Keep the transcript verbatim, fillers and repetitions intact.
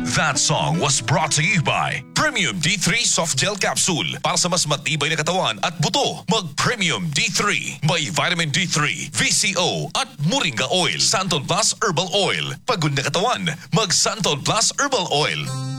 That song was brought to you by Premium D three Soft Gel Capsule. Para sa mas matibay na katawan at buto, mag-Premium D three. May Vitamin D three, V C O at Moringa Oil. Santon Plus Herbal Oil. Pagod na katawan, mag-Santon Plus Herbal Oil.